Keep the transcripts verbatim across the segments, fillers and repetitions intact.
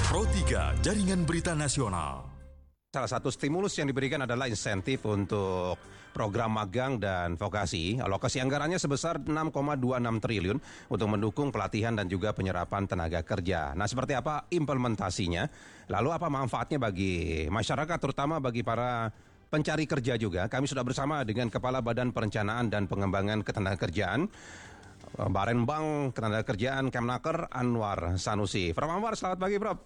Pro tiga, Jaringan Berita Nasional. Salah satu stimulus yang diberikan adalah insentif untuk program magang dan vokasi. Alokasi anggarannya sebesar enam koma dua enam triliun untuk mendukung pelatihan dan juga penyerapan tenaga kerja. Nah, seperti apa implementasinya? Lalu apa manfaatnya bagi masyarakat, terutama bagi para pencari kerja juga? Kami sudah bersama dengan Kepala Badan Perencanaan dan Pengembangan Ketenagakerjaan, Barenbang Ketenagakerjaan Kemnaker, Anwar Sanusi. Prof Anwar, selamat pagi, Prof.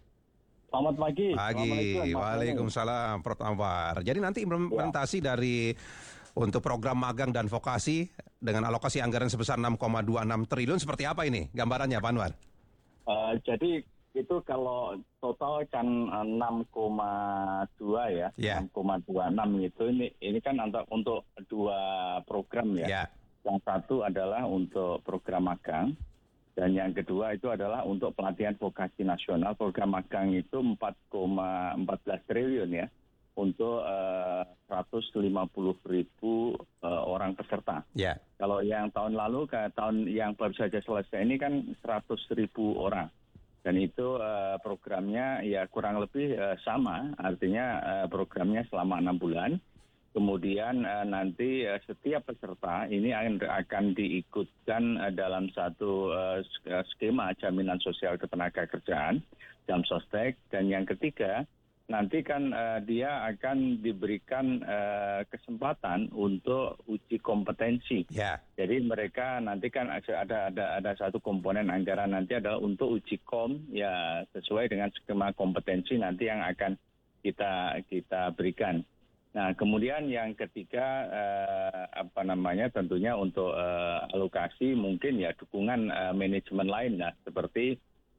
Selamat pagi. Pagi. Waalaikumsalam, Prof Anwar. Jadi nanti implementasi ya. dari untuk program magang dan vokasi dengan alokasi anggaran sebesar enam koma dua enam triliun seperti apa ini gambarannya, Pak Anwar? Uh, jadi itu kalau total kan enam koma dua ya, yeah. enam koma dua enam itu ini ini kan untuk untuk dua program ya. Yeah. Yang satu adalah untuk program magang. Dan yang kedua itu adalah untuk pelatihan vokasi nasional. Program magang itu empat koma satu empat triliun ya, untuk uh, seratus lima puluh ribu uh, orang peserta. Yeah. Kalau yang tahun lalu, ke tahun yang baru saja selesai ini kan seratus ribu orang. Dan itu uh, programnya ya kurang lebih uh, sama, artinya uh, programnya selama enam bulan. Kemudian uh, nanti uh, setiap peserta ini akan, akan diikutkan uh, dalam satu uh, skema jaminan sosial ketenagakerjaan, Jamsostek. Dan yang ketiga, nanti kan uh, dia akan diberikan uh, kesempatan untuk uji kompetensi. Yeah. Jadi mereka nanti kan ada ada ada satu komponen anggaran nanti adalah untuk uji kom ya sesuai dengan skema kompetensi nanti yang akan kita kita berikan. Nah, kemudian yang ketiga eh, apa namanya tentunya untuk eh, alokasi mungkin ya dukungan eh, manajemen lain ya, seperti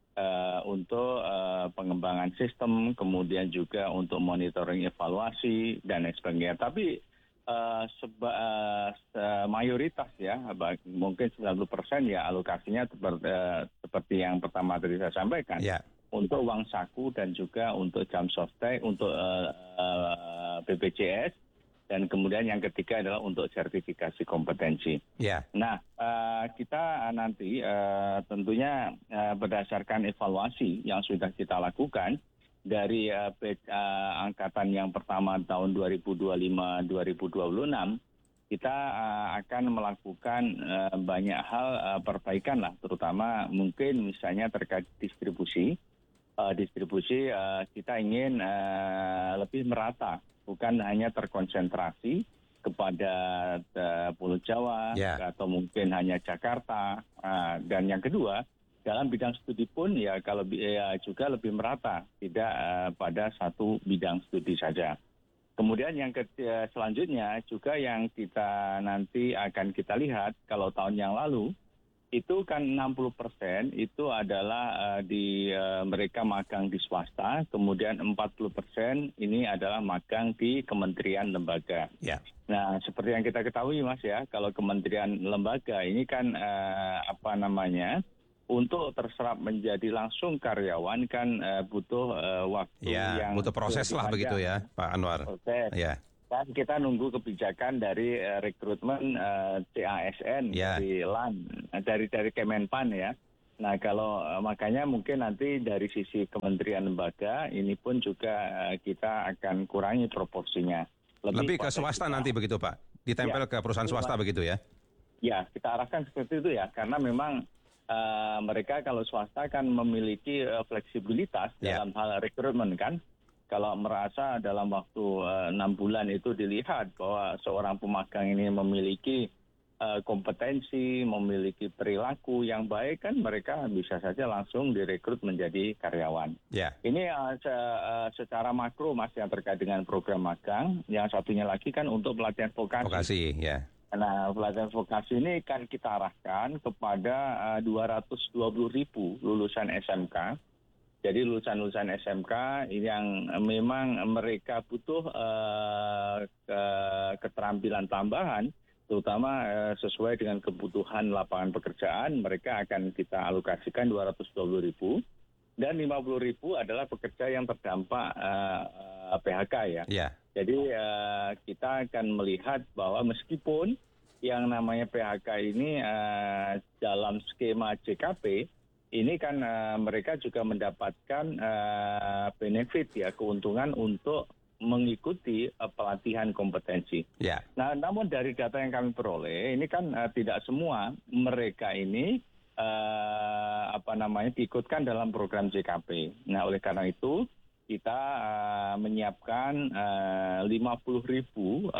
eh, untuk eh, pengembangan sistem, kemudian juga untuk monitoring evaluasi dan sebagainya. Tapi eh, seba, eh, mayoritas ya mungkin sembilan puluh persen ya alokasinya seperti, eh, seperti yang pertama tadi saya sampaikan. Yeah. Untuk uang saku dan juga untuk Jamsostek, untuk uh, uh, B P J S, dan kemudian yang ketiga adalah untuk sertifikasi kompetensi. Yeah. Nah, uh, kita nanti uh, tentunya uh, berdasarkan evaluasi yang sudah kita lakukan dari uh, uh, angkatan yang pertama tahun dua ribu dua puluh lima dua ribu dua puluh enam, kita uh, akan melakukan uh, banyak hal uh, perbaikan lah, terutama mungkin misalnya terkait distribusi. Uh, distribusi uh, kita ingin uh, lebih merata, bukan hanya terkonsentrasi kepada uh, Pulau Jawa yeah. atau mungkin hanya Jakarta. Uh, dan yang kedua, dalam bidang studi pun ya kalau ya, juga lebih merata, tidak uh, pada satu bidang studi saja. Kemudian yang ke, uh, selanjutnya juga yang kita nanti akan kita lihat kalau tahun yang lalu itu kan enam puluh persen itu adalah uh, di uh, mereka magang di swasta, kemudian empat puluh persen ini adalah magang di kementerian lembaga. Yeah. Nah, seperti yang kita ketahui Mas ya, kalau kementerian lembaga ini kan uh, apa namanya, untuk terserap menjadi langsung karyawan kan uh, butuh uh, waktu yeah, yang butuh proses lah begitu ya, Pak Anwar. Proses. Yeah. Dan kita nunggu kebijakan dari uh, rekrutmen uh, C A S N yeah. dari L A N, dari dari Kemenpan ya. Nah kalau uh, makanya mungkin nanti dari sisi kementerian lembaga ini pun juga uh, kita akan kurangi proporsinya. Lebih, Lebih ke swasta kita, nanti begitu Pak? Ditempel ya, ke perusahaan swasta ya. Begitu ya? Ya, kita arahkan seperti itu ya, karena memang uh, mereka kalau swasta kan memiliki uh, fleksibilitas yeah. dalam hal rekrutmen kan. Kalau merasa dalam waktu uh, enam bulan itu dilihat bahwa seorang pemagang ini memiliki uh, kompetensi, memiliki perilaku yang baik, kan mereka bisa saja langsung direkrut menjadi karyawan. Yeah. Ini uh, se uh, secara makro Mas yang terkait dengan program magang. Yang satunya lagi kan untuk pelatihan vokasi. Vokasi, ya. Yeah. Nah, pelatihan vokasi ini kan kita arahkan kepada uh, dua ratus dua puluh ribu lulusan S M K. Jadi lulusan-lulusan S M K yang memang mereka butuh uh, ke keterampilan tambahan, terutama uh, sesuai dengan kebutuhan lapangan pekerjaan, mereka akan kita alokasikan dua ratus dua puluh ribu. Dan lima puluh ribu adalah pekerja yang terdampak uh, uh, P H K ya. Yeah. Jadi uh, kita akan melihat bahwa meskipun yang namanya P H K ini uh, dalam skema J K P, ini kan uh, mereka juga mendapatkan uh, benefit ya, keuntungan untuk mengikuti uh, pelatihan kompetensi. Yeah. Nah, namun dari data yang kami peroleh, ini kan uh, tidak semua mereka ini uh, apa namanya diikutkan dalam program J K P. Nah, oleh karena itu kita uh, menyiapkan uh, lima puluh ribu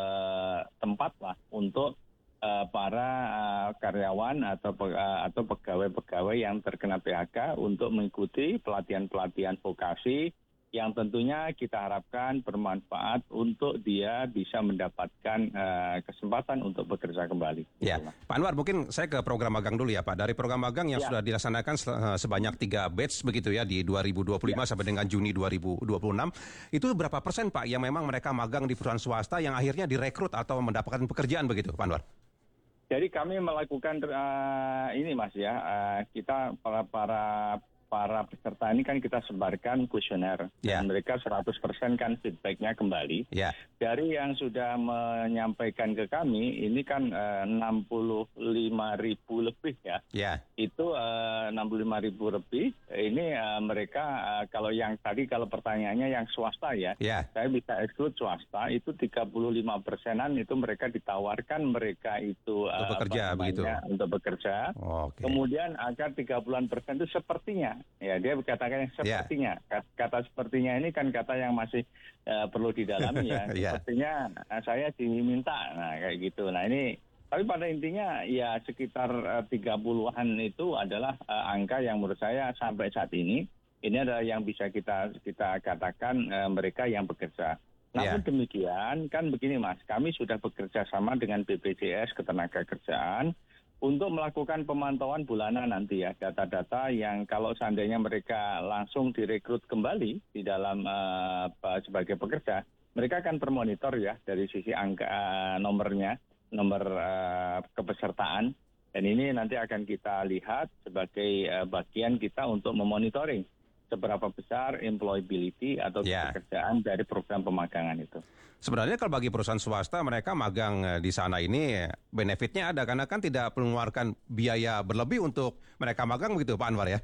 uh, tempat lah untuk uh, para uh, karyawan atau uh, atau pegawai-pegawai yang terkena P H K untuk mengikuti pelatihan-pelatihan vokasi yang tentunya kita harapkan bermanfaat untuk dia bisa mendapatkan uh, kesempatan untuk bekerja kembali. Ya, Pak Anwar, mungkin saya ke program magang dulu ya Pak. Dari program magang yang ya. sudah dilaksanakan sebanyak tiga batch begitu ya di dua ribu dua puluh lima ya. sampai dengan Juni dua ribu dua puluh enam, itu berapa persen Pak yang memang mereka magang di perusahaan swasta yang akhirnya direkrut atau mendapatkan pekerjaan begitu Pak Anwar? Jadi kami melakukan uh, ini Mas ya, uh, kita para para para peserta ini kan kita sebarkan kuesioner yeah. dan mereka seratus persen kan feedbacknya kembali. Yeah. Dari yang sudah menyampaikan ke kami, ini kan uh, enam puluh lima ribu lebih ya. Yeah. Itu uh, enam puluh lima ribu lebih, ini uh, mereka uh, kalau yang tadi kalau pertanyaannya yang swasta ya, yeah. saya bisa exclude swasta, itu tiga puluh lima persenan itu mereka ditawarkan mereka itu untuk uh, bekerja namanya, begitu. Untuk bekerja. Oh, okay. Kemudian agar tiga puluhan persen itu sepertinya. Ya, dia katakan yang sepertinya. Yeah. Kata sepertinya ini kan kata yang masih uh, perlu didalami ya. yeah. Sepertinya uh, saya diminta, nah kayak gitu. Nah ini, tapi pada intinya ya sekitar uh, tiga puluhan itu adalah uh, angka yang menurut saya sampai saat ini, ini adalah yang bisa kita kita katakan uh, mereka yang bekerja. Namun yeah. demikian, kan begini Mas, kami sudah bekerja sama dengan B P J S Ketenagakerjaan untuk melakukan pemantauan bulanan nanti ya, data-data yang kalau seandainya mereka langsung direkrut kembali di dalam uh, sebagai pekerja, mereka akan termonitor ya dari sisi angka uh, nomornya, nomor uh, kepesertaan, dan ini nanti akan kita lihat sebagai uh, bagian kita untuk memonitoring seberapa besar employability atau yeah. pekerjaan dari program pemagangan itu. Sebenarnya kalau bagi perusahaan swasta mereka magang di sana ini benefitnya ada karena kan tidak mengeluarkan biaya berlebih untuk mereka magang begitu Pak Anwar ya?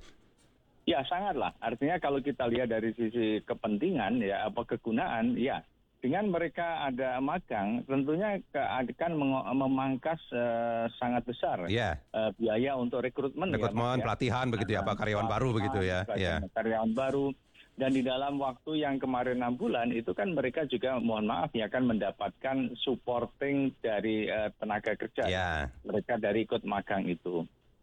Ya sangatlah. Artinya kalau kita lihat dari sisi kepentingan ya apa kegunaan ya dengan mereka ada magang tentunya akan memangkas uh, sangat besar yeah. uh, biaya untuk rekrutmen. Rekrutmen, ya, pelatihan ya. begitu ya Pak, karyawan nah, baru begitu ya? ya. Karyawan baru. Dan di dalam waktu yang kemarin enam bulan itu kan mereka juga mohon maaf ya kan mendapatkan supporting dari uh, tenaga kerja yeah. mereka dari ikut magang itu.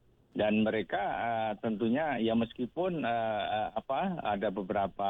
Dan mereka uh, tentunya ya meskipun uh, uh, apa ada beberapa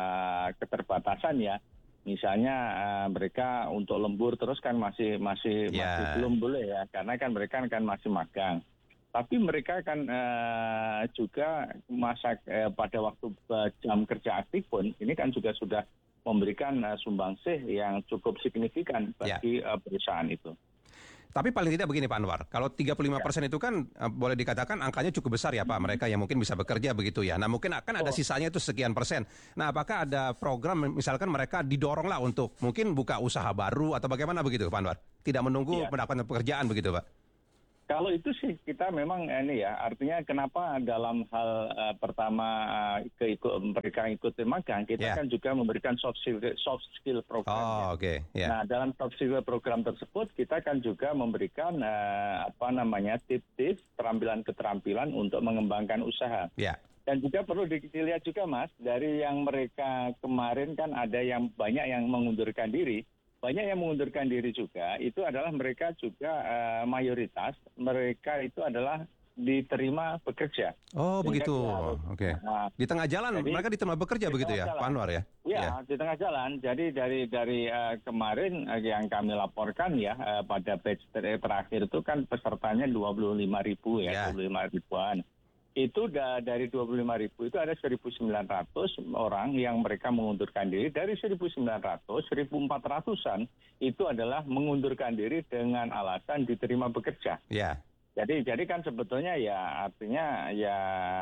keterbatasan ya, misalnya uh, mereka untuk lembur terus kan masih masih yeah. masih belum boleh ya karena kan mereka kan masih magang. Tapi mereka kan uh, juga masa uh, pada waktu uh, jam kerja aktif pun ini kan juga sudah memberikan uh, sumbangsih yang cukup signifikan bagi yeah. uh, perusahaan itu. Tapi paling tidak begini Pak Anwar, kalau tiga puluh lima persen ya. itu kan uh, boleh dikatakan angkanya cukup besar ya Pak, hmm. mereka yang mungkin bisa bekerja begitu ya. Nah mungkin akan ada oh. sisanya itu sekian persen. Nah apakah ada program misalkan mereka didoronglah untuk mungkin buka usaha baru atau bagaimana begitu Pak Anwar? Tidak menunggu ya. mendapatkan pekerjaan begitu Pak? Kalau itu sih kita memang ini ya, artinya kenapa dalam hal uh, pertama uh, keikut, mereka ikut magang, kita yeah. kan juga memberikan soft skill, soft skill program. Oh, ya. oke. Okay. Yeah. Nah, dalam soft skill program tersebut kita kan juga memberikan uh, apa namanya tips-tips, keterampilan-keterampilan untuk mengembangkan usaha. Yeah. Dan juga perlu dilihat juga Mas, dari yang mereka kemarin kan ada yang banyak yang mengundurkan diri. Banyak yang mengundurkan diri juga, itu adalah mereka juga uh, mayoritas, mereka itu adalah diterima bekerja. Oh Sehingga begitu, oke. Okay. Nah, di tengah jalan jadi, mereka diterima bekerja begitu ya, Pak Anwar ya? Ya, ya, di tengah jalan. Jadi dari dari uh, kemarin uh, yang kami laporkan ya, uh, pada batch terakhir itu kan pesertanya dua puluh lima ribu ya, ya. dua puluh lima ribuan. Itu da, dari dua puluh lima ribu itu ada seribu sembilan ratus orang yang mereka mengundurkan diri. Dari seribu sembilan ratus, seribu empat ratusan itu adalah mengundurkan diri dengan alasan diterima bekerja. Ya. Jadi jadi kan sebetulnya ya artinya ya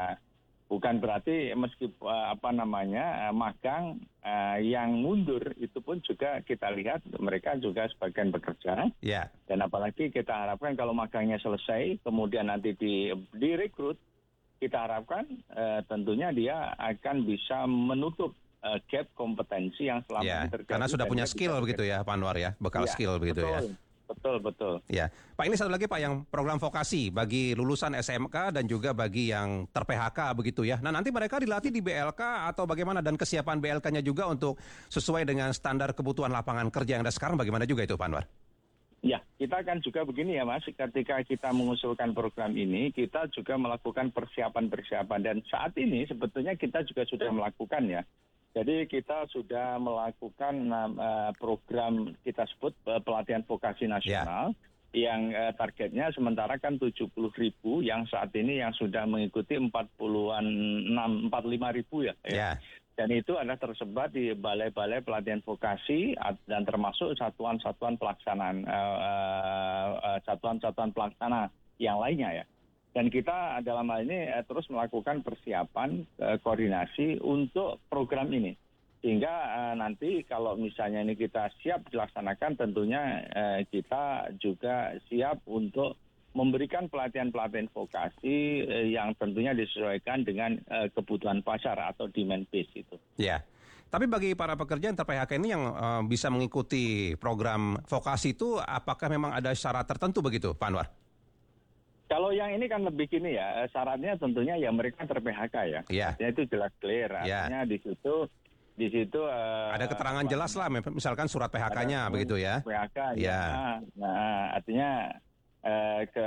bukan berarti meskipun apa namanya magang uh, yang mundur itu pun juga kita lihat mereka juga sebagian bekerja. Ya. Dan apalagi kita harapkan kalau magangnya selesai kemudian nanti di direkrut kita harapkan uh, tentunya dia akan bisa menutup uh, gap kompetensi yang selama ya, ini terjadi. Karena sudah punya skill begitu ya Pak Anwar ya, bekal ya, skill begitu betul, ya. Betul, betul. Ya, Pak, ini satu lagi Pak, yang program vokasi bagi lulusan S M K dan juga bagi yang ter-P H K begitu ya. Nah, nanti mereka dilatih di B L K atau bagaimana, dan kesiapan B L K-nya juga untuk sesuai dengan standar kebutuhan lapangan kerja yang ada sekarang, bagaimana juga itu Pak Anwar? Ya, kita akan juga begini ya Mas, ketika kita mengusulkan program ini, kita juga melakukan persiapan-persiapan, dan saat ini sebetulnya kita juga sudah melakukan ya. Jadi kita sudah melakukan uh, program kita sebut uh, pelatihan vokasi nasional, yeah. yang uh, targetnya sementara kan tujuh puluh ribu, yang saat ini yang sudah mengikuti empat puluh enam, empat puluh lima ribu ya. Yeah. Dan itu adalah tersebar di balai-balai pelatihan vokasi dan termasuk satuan-satuan pelaksanaan uh, uh, satuan-satuan pelaksana yang lainnya ya. Dan kita dalam hal ini uh, terus melakukan persiapan uh, koordinasi untuk program ini. Sehingga uh, nanti kalau misalnya ini kita siap dilaksanakan, tentunya uh, kita juga siap untuk memberikan pelatihan-pelatihan vokasi eh, yang tentunya disesuaikan dengan eh, kebutuhan pasar atau demand base itu. Ya, tapi bagi para pekerja yang ter-P H K ini yang uh, bisa mengikuti program vokasi itu, apakah memang ada syarat tertentu begitu, Pak Anwar? Kalau yang ini kan lebih gini ya, syaratnya tentunya ya mereka ter-P H K ya. Ya. Artinya itu jelas clear, artinya ya. di situ di situ uh, ada keterangan apa, jelas lah, misalkan surat P H K-nya begitu ya. P H K ya. ya. Nah, nah artinya Eh, ke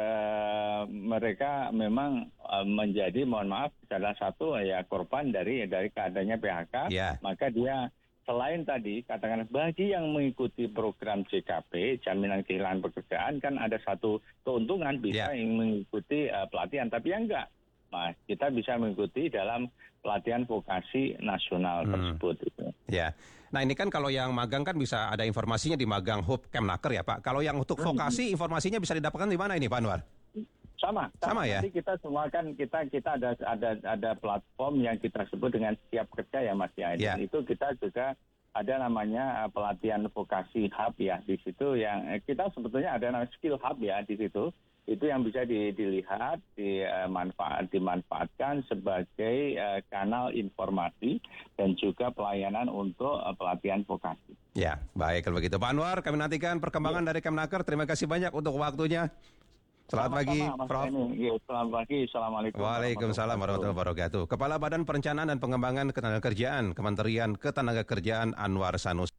mereka memang eh, menjadi, mohon maaf, salah satu ya korban dari dari keadaannya P H K, yeah. Maka dia selain tadi katakan bagi yang mengikuti program J K P, jaminan kehilangan pekerjaan, kan ada satu keuntungan bisa yeah. yang mengikuti uh, pelatihan, tapi yang enggak, Mas, kita bisa mengikuti dalam pelatihan vokasi nasional hmm. tersebut itu. Ya. Nah, ini kan kalau yang magang kan bisa ada informasinya di Magang Hub Kemnaker ya, Pak. Kalau yang untuk vokasi, informasinya bisa didapatkan di mana ini, Pak Anwar? Sama, sama, sama ya. Nanti kita semua kan kita kita ada ada ada platform yang kita sebut dengan Siap Kerja ya, Mas ya. ya. Itu kita juga ada namanya pelatihan vokasi hub ya di situ, yang kita sebetulnya ada namanya skill hub ya di situ. Itu yang bisa di, dilihat, dimanfaat, dimanfaatkan sebagai uh, kanal informasi dan juga pelayanan untuk uh, pelatihan vokasi. Ya, baik kalau begitu. Pak Anwar, kami nantikan perkembangan ya. dari Kemnaker. Terima kasih banyak untuk waktunya. Selamat pagi, Prof. Ya, selamat pagi, Assalamualaikum. Waalaikumsalam warahmatullahi wabarakatuh. Kepala Badan Perencanaan dan Pengembangan Ketenagakerjaan, Kementerian Ketenagakerjaan Anwar Sanusi.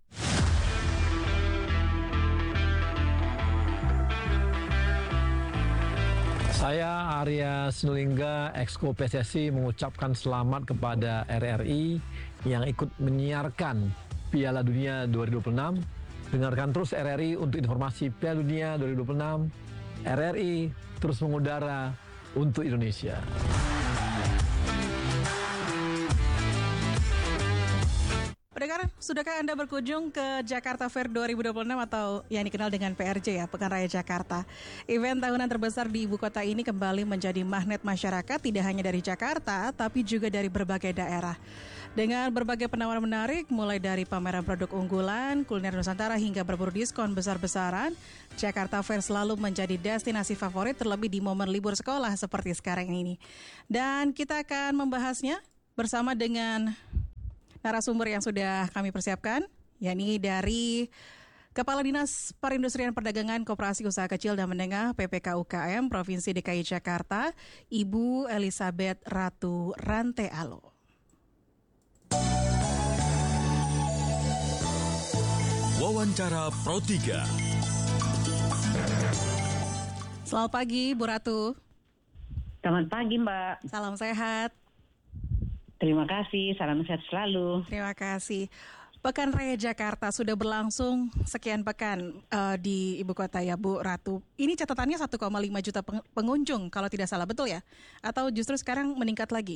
Saya Arya Sinulinga, Exco P S S I, mengucapkan selamat kepada R R I yang ikut menyiarkan Piala Dunia dua ribu dua puluh enam. Dengarkan terus R R I untuk informasi Piala Dunia dua ribu dua puluh enam. R R I terus mengudara untuk Indonesia. Pendengar, sudahkah Anda berkunjung ke Jakarta Fair dua ribu dua puluh enam atau yang dikenal dengan P R J ya, Pekan Raya Jakarta? Event tahunan terbesar di ibu kota ini kembali menjadi magnet masyarakat tidak hanya dari Jakarta, tapi juga dari berbagai daerah. Dengan berbagai penawaran menarik, mulai dari pameran produk unggulan, kuliner Nusantara hingga berburu diskon besar-besaran, Jakarta Fair selalu menjadi destinasi favorit terlebih di momen libur sekolah seperti sekarang ini. Dan kita akan membahasnya bersama dengan narasumber yang sudah kami persiapkan, yakni dari Kepala Dinas Perindustrian Perdagangan Koperasi Usaha Kecil dan Menengah P P K U K M Provinsi D K I Jakarta, Ibu Elizabeth Ratu Rantealo. Wawancara Pro tiga. Selamat pagi, Bu Ratu. Selamat pagi, Mbak. Salam sehat. Terima kasih, salam sehat selalu. Terima kasih. Pekan Raya Jakarta sudah berlangsung sekian pekan uh, di ibu kota ya, Bu Ratu. Ini catatannya satu koma lima juta pengunjung kalau tidak salah, betul ya? Atau justru sekarang meningkat lagi?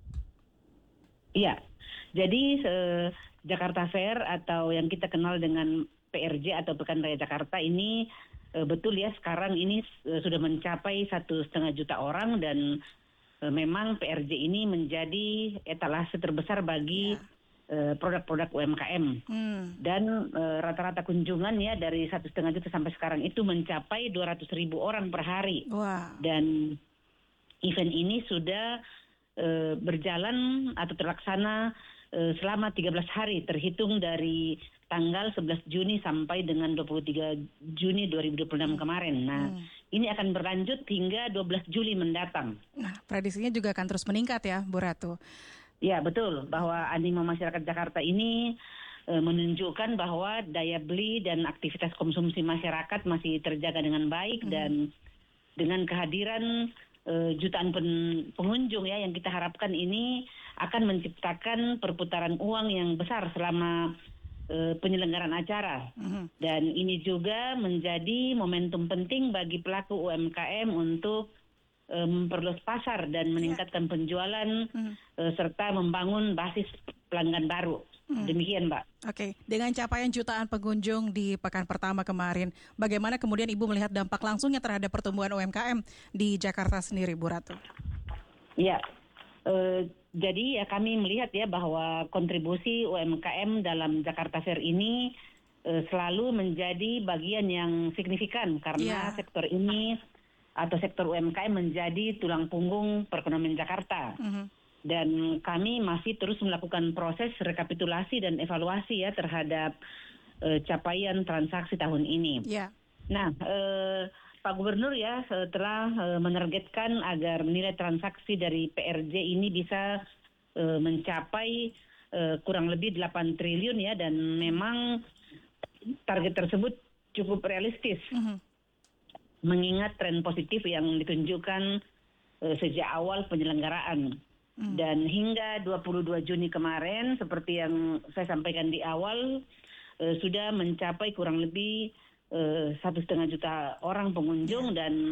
Iya, jadi eh, Jakarta Fair atau yang kita kenal dengan P R J atau Pekan Raya Jakarta ini eh, betul ya, sekarang ini eh, sudah mencapai satu setengah juta orang dan memang P R J ini menjadi etalase terbesar bagi ya. uh, produk-produk U M K M hmm. dan uh, rata-rata kunjungan ya dari satu setengah juta sampai sekarang itu mencapai dua ratus ribu orang per hari. Wow. Dan event ini sudah uh, berjalan atau terlaksana uh, selama tiga belas hari terhitung dari tanggal sebelas Juni sampai dengan dua puluh tiga Juni dua ribu dua puluh enam kemarin. Nah, hmm. ini akan berlanjut hingga dua belas Juli mendatang. Nah, prediksinya juga akan terus meningkat ya, Bu Ratu. Ya, betul. Bahwa animo masyarakat Jakarta ini e, menunjukkan bahwa daya beli dan aktivitas konsumsi masyarakat masih terjaga dengan baik, hmm. dan dengan kehadiran e, jutaan pen, pengunjung ya yang kita harapkan ini akan menciptakan perputaran uang yang besar selama penyelenggaraan acara. Uh-huh. Dan ini juga menjadi momentum penting bagi pelaku U M K M untuk um, memperluas pasar dan meningkatkan yeah. penjualan uh-huh. uh, serta membangun basis pelanggan baru. Uh-huh. Demikian, Mbak. Oke, okay. Dengan capaian jutaan pengunjung di pekan pertama kemarin, bagaimana kemudian Ibu melihat dampak langsungnya terhadap pertumbuhan U M K M di Jakarta sendiri, Bu Ratu? Ya, uh, jadi ya kami melihat ya bahwa kontribusi U M K M dalam Jakarta Fair ini e, selalu menjadi bagian yang signifikan karena yeah. sektor ini atau sektor U M K M menjadi tulang punggung perekonomian Jakarta. Mm-hmm. Dan kami masih terus melakukan proses rekapitulasi dan evaluasi ya terhadap e, capaian transaksi tahun ini. Yeah. Nah, e, Pak Gubernur ya telah e, menargetkan agar nilai transaksi dari P R J ini bisa e, mencapai e, kurang lebih delapan triliun ya, dan memang target tersebut cukup realistis. Uh-huh. Mengingat tren positif yang ditunjukkan e, sejak awal penyelenggaraan. Uh-huh. Dan hingga dua puluh dua Juni kemarin seperti yang saya sampaikan di awal e, sudah mencapai kurang lebih satu setengah juta orang pengunjung, yeah. dan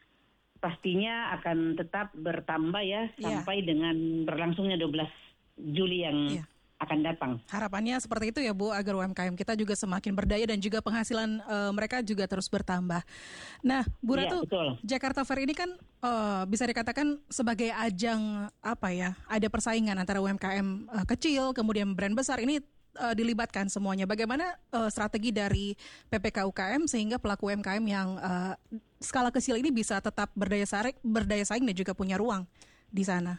pastinya akan tetap bertambah ya sampai yeah. dengan berlangsungnya dua belas Juli yang yeah. akan datang. Harapannya seperti itu ya Bu, agar U M K M kita juga semakin berdaya dan juga penghasilan uh, mereka juga terus bertambah. Nah, Bu Ratu, yeah, Jakarta Fair ini kan uh, bisa dikatakan sebagai ajang apa ya? Ada persaingan antara U M K M uh, kecil kemudian brand besar ini. Uh, dilibatkan semuanya. Bagaimana uh, strategi dari P P K U K M sehingga pelaku U M K M yang uh, skala kecil ini bisa tetap berdaya saing, berdaya saing dan juga punya ruang di sana?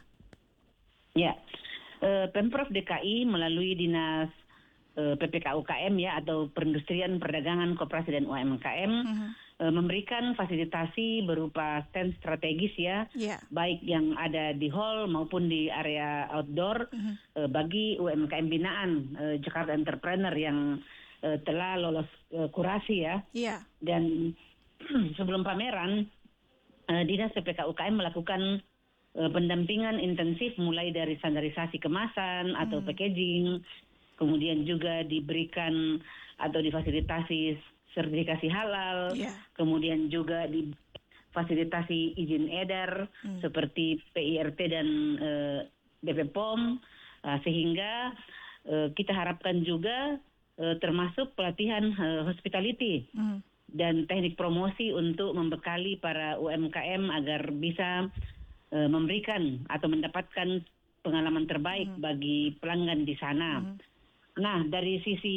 Ya, uh, Pemprov D K I melalui Dinas uh, P P K U K M ya atau Perindustrian Perdagangan Koperasi dan U M K M uh-huh. uh, memberikan fasilitasi berupa stand strategis ya, yeah. baik yang ada di hall maupun di area outdoor uh-huh. uh, bagi U M K M binaan uh, Jakarta Entrepreneur yang uh, telah lolos uh, kurasi ya. Yeah. Dan sebelum pameran uh, Dinas P P K U K M melakukan uh, pendampingan intensif mulai dari standarisasi kemasan atau hmm. packaging, kemudian juga diberikan atau difasilitasi sertifikasi halal, yeah. kemudian juga difasilitasi izin edar hmm. seperti P I R T dan uh, B P P O M, uh, sehingga uh, kita harapkan juga uh, termasuk pelatihan uh, hospitality hmm. dan teknik promosi untuk membekali para U M K M agar bisa uh, memberikan atau mendapatkan pengalaman terbaik hmm. bagi pelanggan di sana. Hmm. Nah, dari sisi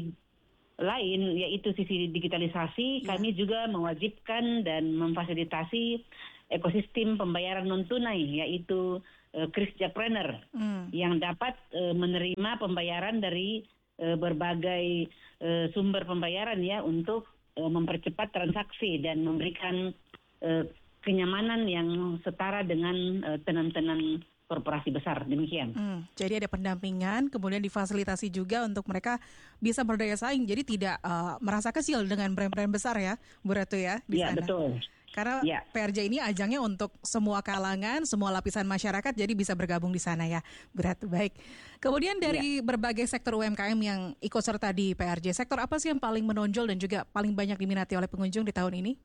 lain yaitu sisi digitalisasi, ya. Kami juga mewajibkan dan memfasilitasi ekosistem pembayaran non tunai yaitu uh, Kris Jakpreneur hmm. yang dapat uh, menerima pembayaran dari uh, berbagai uh, sumber pembayaran ya untuk uh, mempercepat transaksi dan memberikan uh, kenyamanan yang setara dengan uh, tenan-tenan korporasi besar, demikian. Hmm, jadi ada pendampingan, kemudian difasilitasi juga untuk mereka bisa berdaya saing, jadi tidak uh, merasa kecil dengan brand-brand besar ya, Bu Ratu ya, di ya, sana. Betul. Karena ya. P R J ini ajangnya untuk semua kalangan, semua lapisan masyarakat, jadi bisa bergabung di sana ya, Bu Ratu. Baik. Kemudian dari ya. berbagai sektor U M K M yang ikut serta di P R J, sektor apa sih yang paling menonjol dan juga paling banyak diminati oleh pengunjung di tahun ini?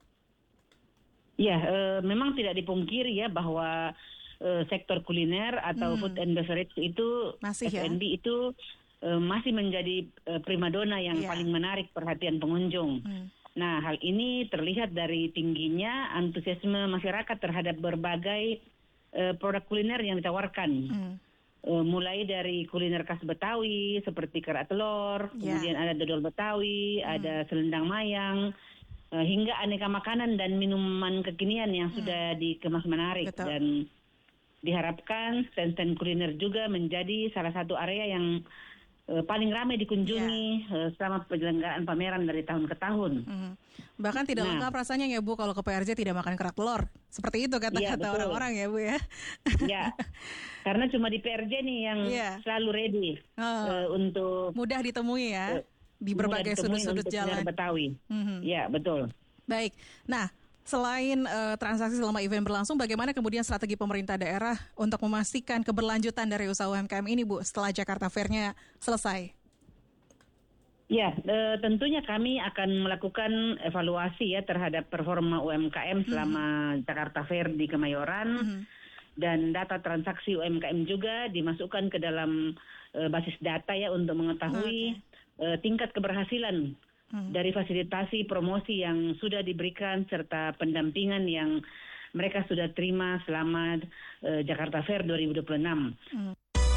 Ya, uh, memang tidak dipungkiri ya bahwa Uh, sektor kuliner atau hmm. food and beverage itu masih F and B ya? itu uh, masih menjadi uh, primadona yang yeah. paling menarik perhatian pengunjung. Hmm. Nah, hal ini terlihat dari tingginya antusiasme masyarakat terhadap berbagai uh, produk kuliner yang ditawarkan. Hmm. Uh, mulai dari kuliner khas Betawi seperti kerak telur, yeah. kemudian ada dodol Betawi, hmm. ada selendang mayang, uh, hingga aneka makanan dan minuman kekinian yang hmm. sudah dikemas menarik. Betul. Dan diharapkan stand-stand kuliner juga menjadi salah satu area yang uh, paling ramai dikunjungi yeah. uh, selama penyelenggaraan pameran dari tahun ke tahun. Hmm. Bahkan tidak nah. lengkap rasanya ya Bu kalau ke P R J tidak makan kerak telur. Seperti itu kata-kata ya, orang-orang ya Bu ya. Ya, karena cuma di P R J nih yang ya. selalu ready oh. uh, untuk mudah ditemui ya uh, di berbagai sudut-sudut jalan Betawi. Mm-hmm. Ya betul. Baik. Nah, selain uh, transaksi selama event berlangsung, bagaimana kemudian strategi pemerintah daerah untuk memastikan keberlanjutan dari usaha U M K M ini Bu setelah Jakarta Fair-nya selesai? Ya, e, tentunya kami akan melakukan evaluasi ya terhadap performa U M K M selama mm-hmm. Jakarta Fair di Kemayoran mm-hmm. dan data transaksi U M K M juga dimasukkan ke dalam e, basis data ya untuk mengetahui okay. e, tingkat keberhasilan mm-hmm. dari fasilitasi promosi yang sudah diberikan serta pendampingan yang mereka sudah terima selama e, Jakarta Fair dua ribu dua puluh enam. Mm.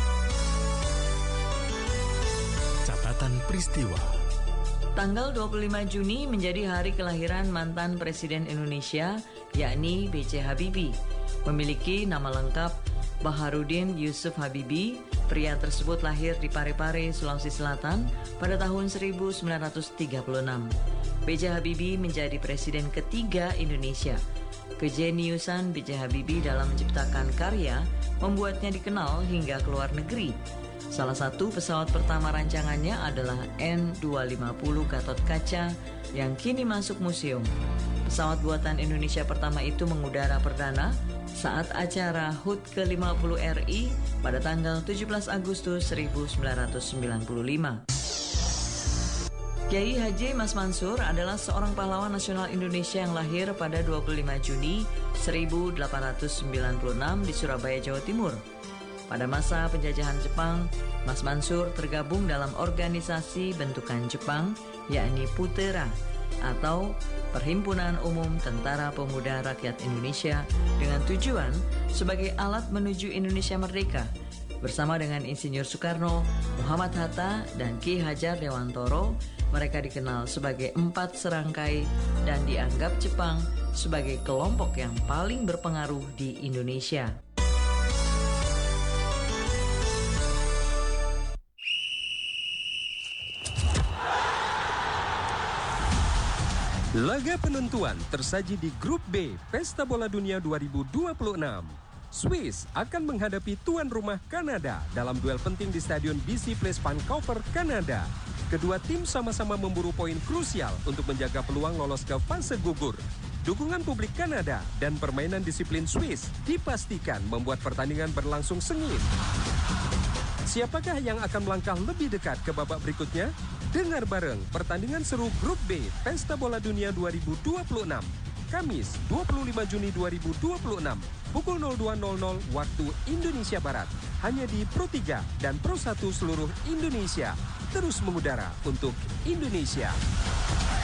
Catatan peristiwa. Tanggal dua puluh lima Juni menjadi hari kelahiran mantan Presiden Indonesia, yakni B J Habibie. Memiliki nama lengkap Baharudin Yusuf Habibie, pria tersebut lahir di Parepare, Sulawesi Selatan pada tahun seribu sembilan ratus tiga puluh enam. B J Habibie menjadi presiden ketiga Indonesia. Kejeniusan B J Habibie dalam menciptakan karya membuatnya dikenal hingga ke luar negeri. Salah satu pesawat pertama rancangannya adalah N dua ratus lima puluh Gatot Kaca yang kini masuk museum. Pesawat buatan Indonesia pertama itu mengudara perdana saat acara H U T ke lima puluh R I pada tanggal tujuh belas Agustus seribu sembilan ratus sembilan puluh lima. Kiai Haji Mas Mansur adalah seorang pahlawan nasional Indonesia yang lahir pada dua puluh lima Juni seribu delapan ratus sembilan puluh enam di Surabaya, Jawa Timur. Pada masa penjajahan Jepang, Mas Mansur tergabung dalam organisasi bentukan Jepang, yakni Putera, atau Perhimpunan Umum Tentara Pemuda Rakyat Indonesia, dengan tujuan sebagai alat menuju Indonesia merdeka. Bersama dengan Insinyur Soekarno, Muhammad Hatta, dan Ki Hajar Dewantoro, mereka dikenal sebagai Empat Serangkai dan dianggap Jepang sebagai kelompok yang paling berpengaruh di Indonesia. Laga penentuan tersaji di Grup B Pesta Bola Dunia dua ribu dua puluh enam. Swiss akan menghadapi tuan rumah Kanada dalam duel penting di Stadion B C Place Vancouver, Kanada. Kedua tim sama-sama memburu poin krusial untuk menjaga peluang lolos ke fase gugur. Dukungan publik Kanada dan permainan disiplin Swiss dipastikan membuat pertandingan berlangsung sengit. Siapakah yang akan melangkah lebih dekat ke babak berikutnya? Dengar bareng pertandingan seru Grup B Pesta Bola Dunia dua ribu dua puluh enam. Kamis dua puluh lima Juni dua ribu dua puluh enam pukul nol dua nol nol waktu Indonesia Barat. Hanya di Pro tiga dan Pro satu seluruh Indonesia. Terus mengudara untuk Indonesia.